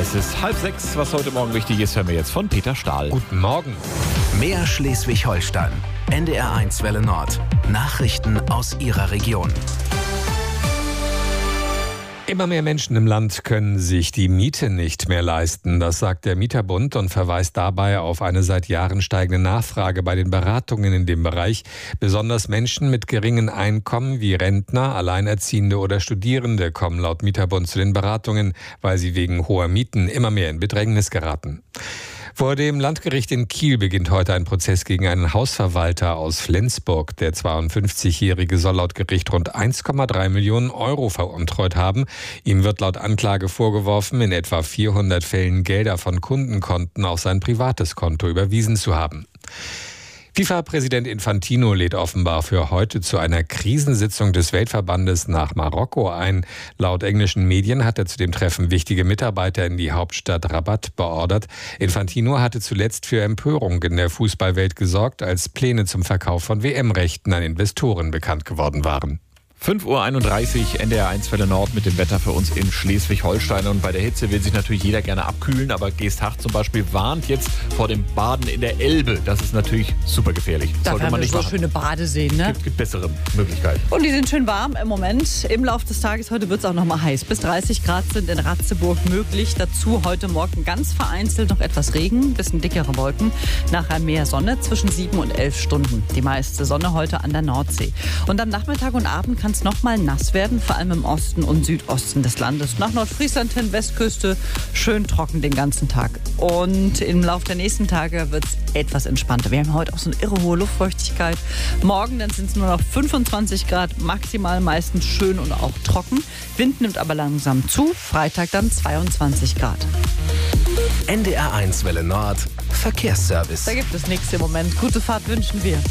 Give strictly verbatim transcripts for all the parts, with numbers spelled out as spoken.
Es ist halb sechs, was heute Morgen wichtig ist, hören wir jetzt von Peter Stahl. Guten Morgen. Mehr Schleswig-Holstein. N D R eins Welle Nord. Nachrichten aus Ihrer Region. Immer mehr Menschen im Land können sich die Miete nicht mehr leisten. Das sagt der Mieterbund und verweist dabei auf eine seit Jahren steigende Nachfrage bei den Beratungen in dem Bereich. Besonders Menschen mit geringen Einkommen wie Rentner, Alleinerziehende oder Studierende kommen laut Mieterbund zu den Beratungen, weil sie wegen hoher Mieten immer mehr in Bedrängnis geraten. Vor dem Landgericht in Kiel beginnt heute ein Prozess gegen einen Hausverwalter aus Flensburg. Der zweiundfünfzigjährige soll laut Gericht rund eins Komma drei Millionen Euro veruntreut haben. Ihm wird laut Anklage vorgeworfen, in etwa vierhundert Fällen Gelder von Kundenkonten auf sein privates Konto überwiesen zu haben. FIFA-Präsident Infantino lädt offenbar für heute zu einer Krisensitzung des Weltverbandes nach Marokko ein. Laut englischen Medien hat er zu dem Treffen wichtige Mitarbeiter in die Hauptstadt Rabat beordert. Infantino hatte zuletzt für Empörung in der Fußballwelt gesorgt, als Pläne zum Verkauf von W M-Rechten an Investoren bekannt geworden waren. fünf Uhr einunddreißig, N D R eins Welle Nord mit dem Wetter für uns in Schleswig-Holstein. Und bei der Hitze will sich natürlich jeder gerne abkühlen, aber Geesthacht zum Beispiel warnt jetzt vor dem Baden in der Elbe. Das ist natürlich super gefährlich. Da Sollte werden man wir nicht so machen. schöne Badeseen, ne? Gibt, gibt bessere Möglichkeiten. Und die sind schön warm im Moment. Im Laufe des Tages heute wird es auch noch mal heiß. Bis dreißig Grad sind in Ratzeburg möglich. Dazu heute Morgen ganz vereinzelt noch etwas Regen, bisschen dickere Wolken. Nachher mehr Sonne zwischen sieben und elf Stunden. Die meiste Sonne heute an der Nordsee. Und am Nachmittag und Abend kann es noch mal nass werden, vor allem im Osten und Südosten des Landes. Nach Nordfriesland hin, Westküste, schön trocken den ganzen Tag. Und im Laufe der nächsten Tage wird es etwas entspannter. Wir haben heute auch so eine irre hohe Luftfeuchtigkeit. Morgen dann sind es nur noch fünfundzwanzig Grad, maximal meistens schön und auch trocken. Wind nimmt aber langsam zu, Freitag dann zweiundzwanzig Grad. N D R eins Welle Nord. Verkehrsservice. Da gibt es nichts im Moment. Gute Fahrt wünschen wir.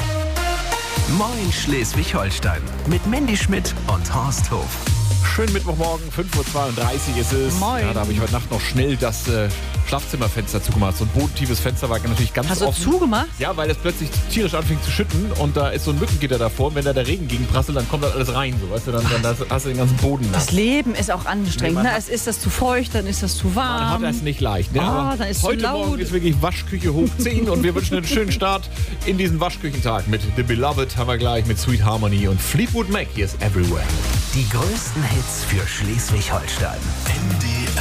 Moin Schleswig-Holstein. Mit Mandy Schmidt und Horst Hof. Schönen Mittwochmorgen, fünf Uhr zweiunddreißig ist es. Moin. Ja, da habe ich heute Nacht noch schnell das äh, Schlafzimmerfenster zugemacht. So ein bodentiefes Fenster war natürlich ganz Hast du offen. zugemacht? Ja, weil es plötzlich tierisch anfing zu schütten und da ist so ein Mückengitter davor. Und wenn da der Regen gegen prasselt, dann kommt das alles rein. So, weißt du, dann, dann hast du den ganzen Boden nass. Das Leben ist auch anstrengend. Nee, man ne? hat- Es ist das zu feucht, dann ist das zu Man warm. hat das nicht leicht. Ne? Ah, Aber dann ist heute zu laut. Morgen ist wirklich Waschküche hoch zehn und wir wünschen einen schönen Start in diesen Waschküchentag. Mit The Beloved haben wir gleich, mit Sweet Harmony und Fleetwood Mac. Hier ist Everywhere. Die größten Hits für Schleswig-Holstein. N D